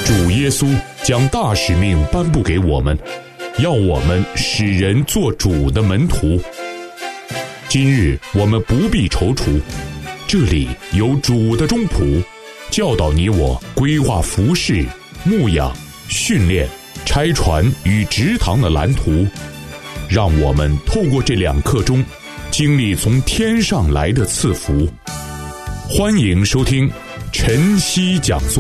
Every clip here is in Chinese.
主耶稣将大使命颁布给我们，要我们使人做主的门徒。今日我们不必踌躇，这里有主的忠仆，教导你我规划服事、牧养、训练、拆船与植堂的蓝图，让我们透过这2课中经历从天上来的赐福。欢迎收听晨曦讲座。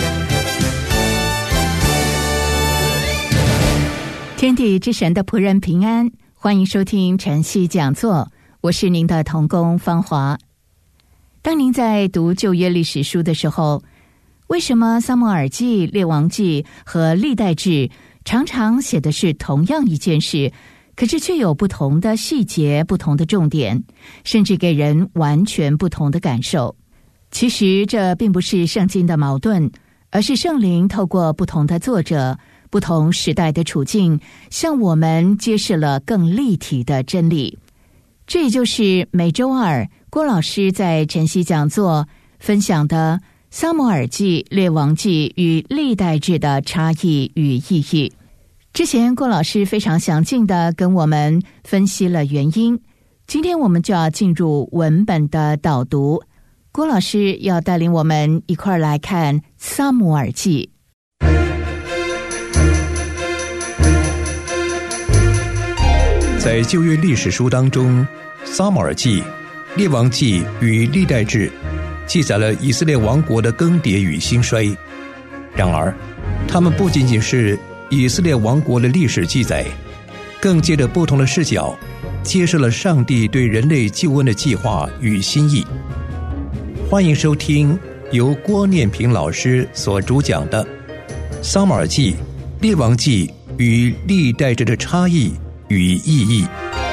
天地之神的仆人平安，欢迎收听晨曦讲座，我是您的同工芳华。当您在读旧约历史书的时候，为什么撒母耳记、列王记和历代志常常写的是同样一件事，可是却有不同的细节、不同的重点，甚至给人完全不同的感受？其实这并不是圣经的矛盾，而是圣灵透过不同的作者、不同时代的处境，向我们揭示了更立体的真理。这也就是每周二郭老师在晨曦讲座分享的撒母耳记、列王记与历代志的差异与意义。之前郭老师非常详尽地跟我们分析了原因，今天我们就要进入文本的导读。郭老师要带领我们一块来看撒母耳记。 在旧约历史书当中，撒母耳记、列王记与历代志记载了以色列王国的更迭与兴衰。然而他们不仅仅是以色列王国的历史记载，更借着不同的视角揭示了上帝对人类救恩的计划与心意。欢迎收听由郭念平老师所主讲的撒母耳记、列王记与历代志的差异与意义。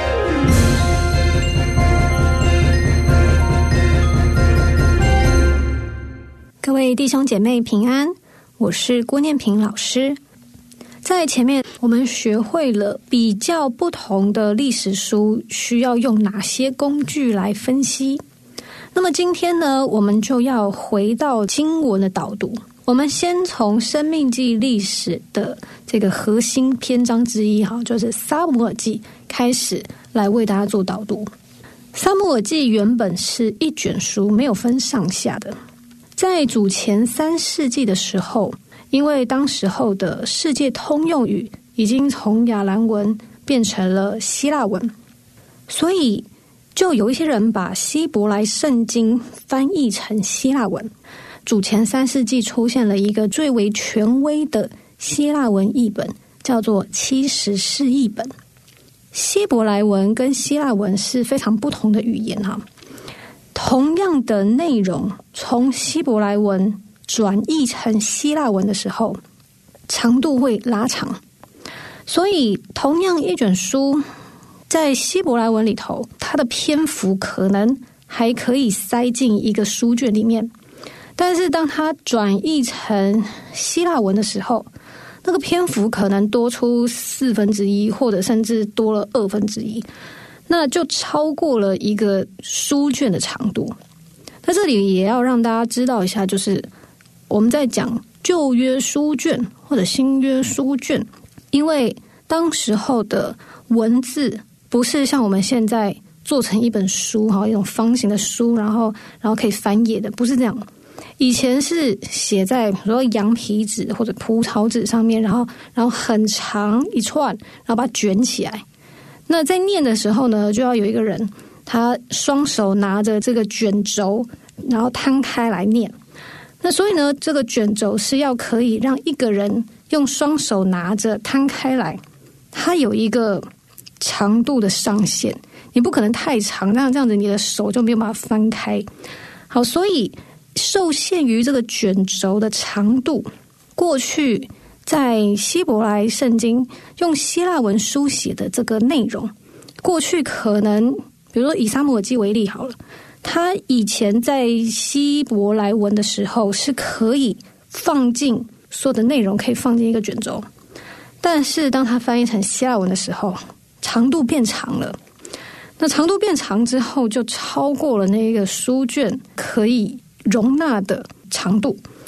各位弟兄姐妹平安，我是郭念平老师。在前面我们学会了比较不同的历史书需要用哪些工具来分析。那么今天呢，我们就要回到经文的导读。我们先从生命记历史的这个核心篇章之一，就是撒母耳记开始来为大家做导读。撒母耳记原本是一卷书，没有分上下的。在主前3世纪的时候，因为当时候的世界通用语已经从亚兰文变成了希腊文，所以就有一些人把希伯来圣经翻译成希腊文。主前3世纪出现了一个最为权威的希腊文译本，叫做70士译本。希伯来文跟希腊文是非常不同的语言哈，同样的内容从希伯来文转译成希腊文的时候，长度会拉长，所以同样一卷书在希伯来文里头，它的篇幅可能还可以塞进一个书卷里面，但是当它转译成希腊文的时候，那个篇幅可能多出1/4，或者甚至多了1/2，那就超过了一个书卷的长度。在这里也要让大家知道一下，就是我们在讲旧约书卷或者新约书卷，因为当时候的文字不是像我们现在做成一本书，一种方形的书，然后可以翻页的，不是这样。以前是写在比如说羊皮纸或者葡萄纸上面，然后很长一串，然后把它卷起来。那在念的时候呢，就要有一个人，他双手拿着这个卷轴，然后摊开来念。那所以呢，这个卷轴是要可以让一个人用双手拿着摊开来，它有一个长度的上限，你不可能太长，这样子你的手就没有办法翻开。好，所以受限于这个卷轴的长度，过去在希伯来圣经用希腊文书写的这个内容，过去可能比如说以撒母耳记为例好了，他以前在希伯来文的时候是可以放进所有的内容，可以放进一个卷轴，但是当他翻译成希腊文的时候，长度变长了。那长度变长之后，就超过了那个书卷可以容纳的长度，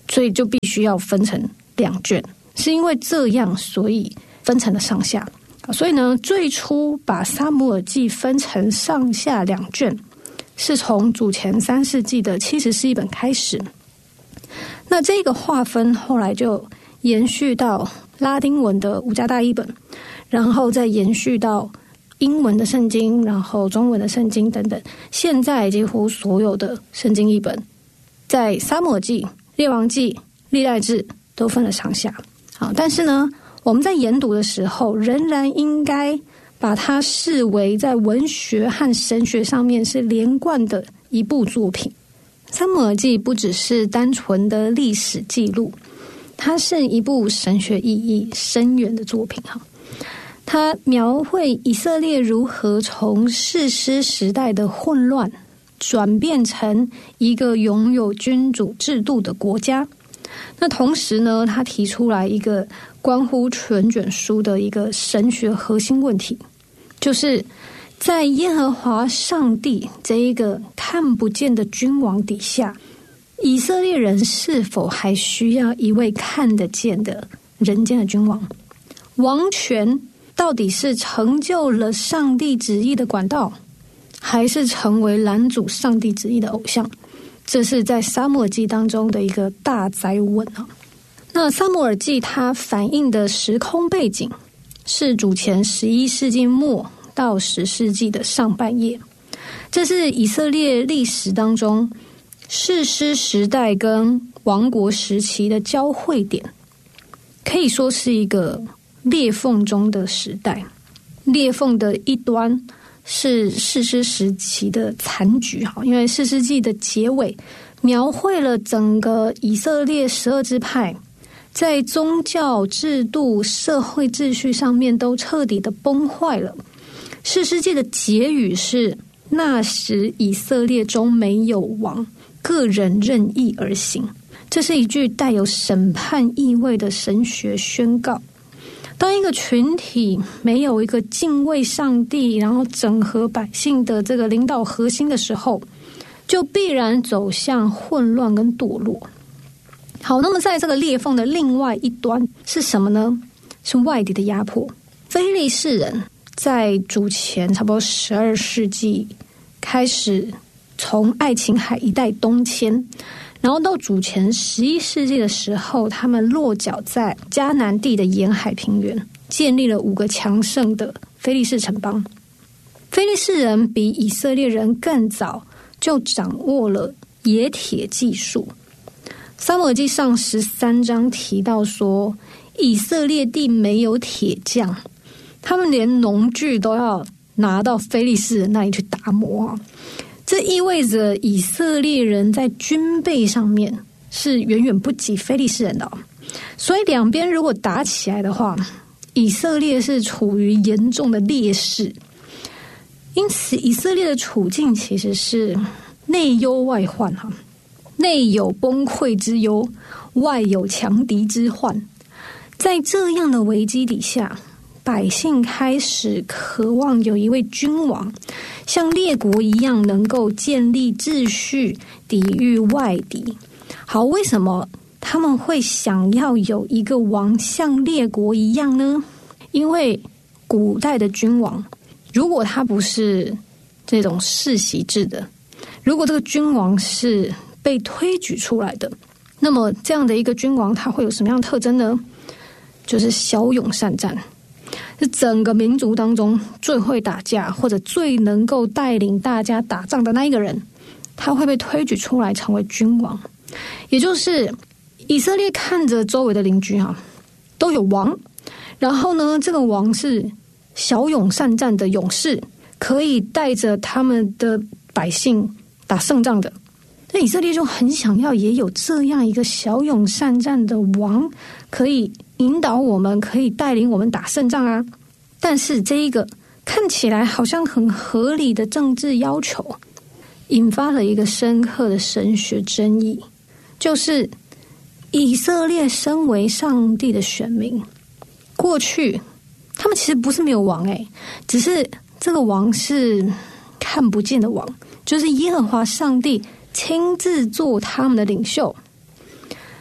所以就必须要分成2卷，是因为这样所以分成了上下。所以呢，最初把撒母耳记分成上下2卷，是从主前3世纪的70士译本开始。那这个划分后来就延续到拉丁文的五家大译本，然后再延续到英文的圣经，然后中文的圣经等等。现在几乎所有的圣经译本，在撒母耳记、列王记、历代志都分了上下。好，但是呢，我们在研读的时候，仍然应该把它视为在文学和神学上面是连贯的一部作品。撒母耳记不只是单纯的历史记录，它是一部神学意义深远的作品。它描绘以色列如何从士师时代的混乱转变成一个拥有君主制度的国家。那同时呢，他提出来一个关乎全卷书的一个神学核心问题，就是在耶和华上帝这一个看不见的君王底下，以色列人是否还需要一位看得见的人间的君王？王权到底是成就了上帝旨意的管道，还是成为拦阻上帝旨意的偶像？这是在撒母耳记当中的一个大哉问啊。那撒母耳记它反映的时空背景是主前11世纪末到10世纪的上半叶，这是以色列历史当中士师时代跟王国时期的交汇点，可以说是一个裂缝中的时代。裂缝的一端是士师时期的残局，因为士师记的结尾描绘了整个以色列12支派在宗教制度、社会秩序上面都彻底的崩坏了。士师记的结语是：那时以色列中没有王，个人任意而行。这是一句带有审判意味的神学宣告。当一个群体没有一个敬畏上帝，然后整合百姓的这个领导核心的时候，就必然走向混乱跟堕落。好，那么在这个裂缝的另外一端是什么呢？是外敌的压迫。非利士人在主前差不多12世纪开始从爱琴海一带东迁，然后到主前11世纪的时候，他们落脚在迦南地的沿海平原，建立了5个强盛的非利士城邦。非利士人比以色列人更早就掌握了冶铁技术。撒母耳记上13章提到说，以色列地没有铁匠，他们连农具都要拿到非利士人那里去打磨。这意味着以色列人在军备上面是远远不及非利士人的。所以两边如果打起来的话，以色列是处于严重的劣势。因此以色列的处境其实是内忧外患，内有崩溃之忧，外有强敌之患。在这样的危机底下，百姓开始渴望有一位君王，像列国一样能够建立秩序，抵御外敌。好，为什么他们会想要有一个王像列国一样呢？因为古代的君王，如果他不是这种世袭制的，如果这个君王是被推举出来的，那么这样的一个君王他会有什么样的特征呢？就是骁勇善战，是整个民族当中最会打架或者最能够带领大家打仗的那一个人，他会被推举出来成为君王。也就是以色列看着周围的邻居都有王，然后呢，这个王是骁勇善战的勇士，可以带着他们的百姓打胜仗的。那以色列就很想要也有这样一个骁勇善战的王，可以引导我们，可以带领我们打胜仗啊。但是这一个看起来好像很合理的政治要求，引发了一个深刻的神学争议，就是以色列身为上帝的选民，过去他们其实不是没有王只是这个王是看不见的王，就是耶和华上帝亲自做他们的领袖。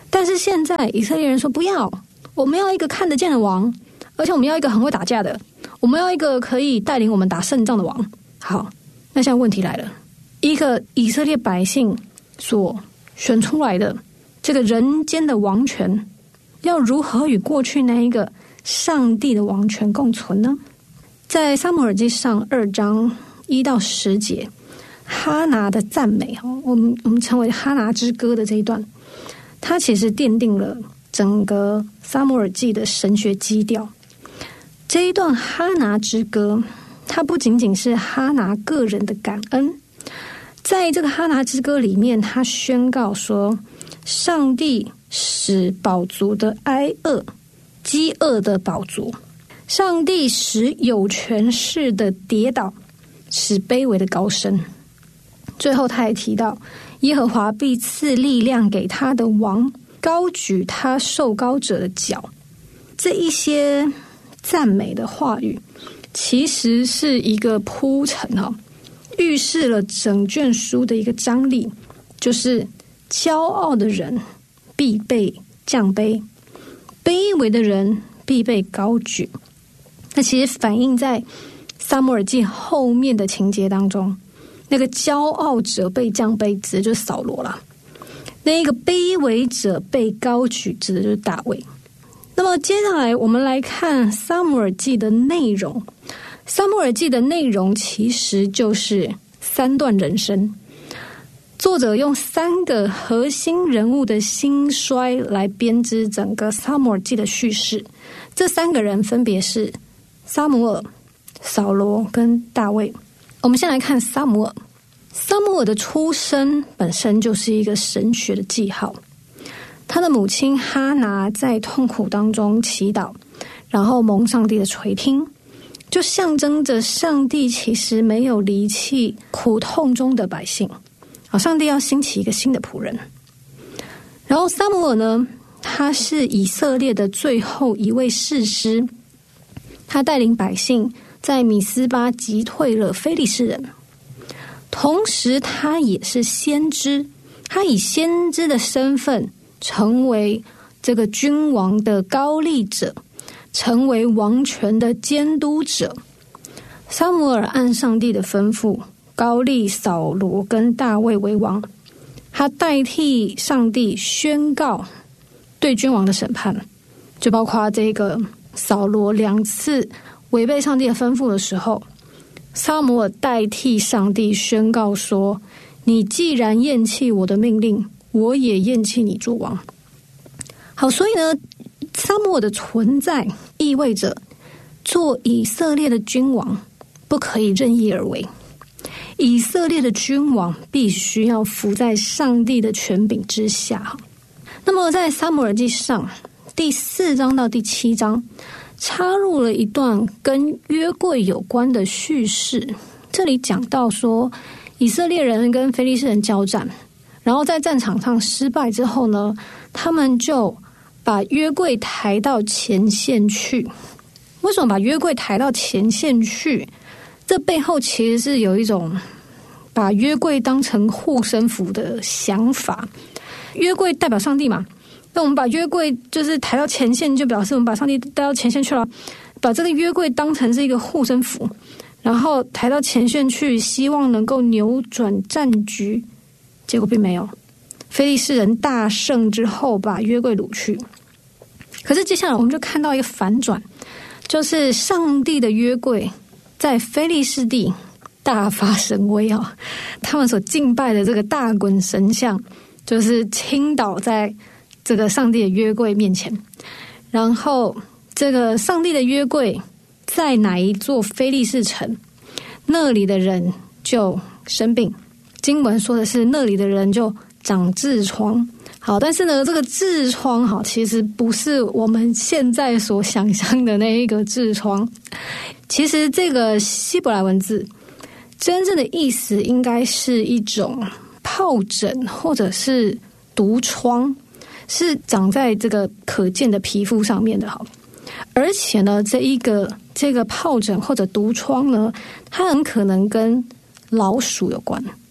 但是现在以色列人说不要，我们要一个看得见的王，而且我们要一个很会打架的，我们要一个可以带领我们打胜仗的王。好，那现在问题来了，一个以色列百姓所选出来的这个人间的王权，要如何与过去那一个上帝的王权共存呢？在撒母耳记上2章1到10节，哈拿的赞美，我们称为哈拿之歌的这一段，它其实奠定了整个撒母耳记的神学基调。这一段哈拿之歌，它不仅仅是哈拿个人的感恩，在这个哈拿之歌里面，他宣告说，上帝使饱足的挨饿，饥饿的饱足，上帝使有权势的跌倒，使卑微的高升。最后他还提到，耶和华必赐力量给他的王，高举他受膏者的脚。这一些赞美的话语其实是一个铺陈，预示了整卷书的一个张力，就是骄傲的人必被降卑，卑微的人必被高举。那其实反映在撒母耳记后面的情节当中，那个骄傲者被降卑指的就是扫罗啦，那一个卑微者被高举指的就是大卫。那么接下来我们来看撒母耳记的内容。撒母耳记的内容其实就是3段人生，作者用3个核心人物的兴衰来编织整个撒母耳记的叙事。这3个人分别是撒母耳、扫罗跟大卫。我们先来看撒母耳。撒母耳的出生本身就是一个神学的记号。他的母亲哈拿在痛苦当中祈祷，然后蒙上帝的垂听，就象征着上帝其实没有离弃苦痛中的百姓。上帝要兴起一个新的仆人。然后撒母耳呢，他是以色列的最后一位士师，他带领百姓在米斯巴击退了非利士人，同时他也是先知，他以先知的身份成为这个君王的高立者，成为王权的监督者。撒母耳按上帝的吩咐高立扫罗跟大卫为王，他代替上帝宣告对君王的审判，就包括这个扫罗2次违背上帝的吩咐的时候，撒母耳代替上帝宣告说，你既然厌弃我的命令，我也厌弃你做王。好，所以呢，撒母耳的存在意味着做以色列的君王不可以任意而为，以色列的君王必须要服在上帝的权柄之下。那么在撒母耳记上第4章到第7章插入了一段跟约柜有关的叙事。这里讲到说，以色列人跟非利士人交战，然后在战场上失败之后呢，他们就把约柜抬到前线去。为什么把约柜抬到前线去？这背后其实是有一种把约柜当成护身符的想法。约柜代表上帝嘛，那我们把约柜就是抬到前线，就表示我们把上帝带到前线去了，把这个约柜当成是一个护身符，然后抬到前线去，希望能够扭转战局。结果并没有，非利士人大胜之后把约柜掳去。可是接下来我们就看到一个反转，就是上帝的约柜在非利士地大发神威啊！他们所敬拜的这个大滚神像，就是倾倒在这个上帝的约柜面前。然后这个上帝的约柜在哪一座非利士城，那里的人就生病。经文说的是那里的人就长痔疮。好，但是呢，这个痔疮其实不是我们现在所想象的那一个痔疮。其实这个希伯来文字真正的意思应该是一种疱疹或者是毒疮，是长在这个可见的皮肤上面的。好，而且呢，这个疱疹或者毒疮呢，它很可能跟老鼠有关。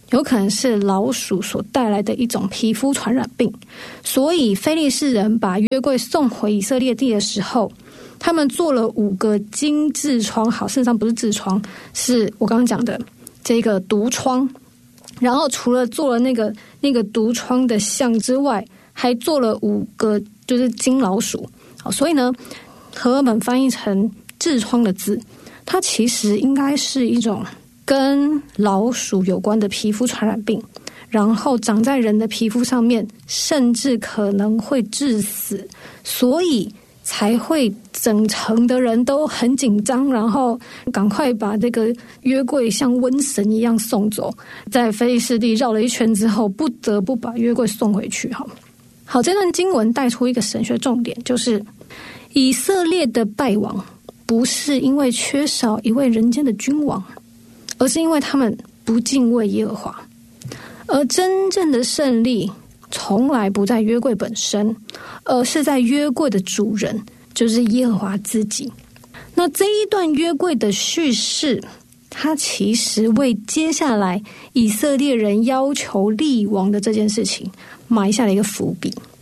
有可能是老鼠所带来的一种皮肤传染病。所以非利士人把约柜送回以色列地的时候，他们做了5个金痔疮，好，事实上不是痔疮，是我刚刚讲的这个毒疮。然后除了做了那个毒疮的像之外，还做了5个就是金老鼠。好，所以呢，和合本翻译成痔疮的字，它其实应该是一种跟老鼠有关的皮肤传染病，然后长在人的皮肤上面，甚至可能会致死，所以才会整城的人都很紧张，然后赶快把这个约柜像瘟神一样送走，在非利士地绕了一圈之后，不得不把约柜送回去。好，这段经文带出一个神学重点，就是以色列的败亡不是因为缺少一位人间的君王，而是因为他们不敬畏耶和华。而真正的胜利从来不在约柜本身，而是在约柜的主人，就是耶和华自己。那这一段约柜的叙事，它其实为接下来以色列人要求立王的这件事情埋下了一个伏笔。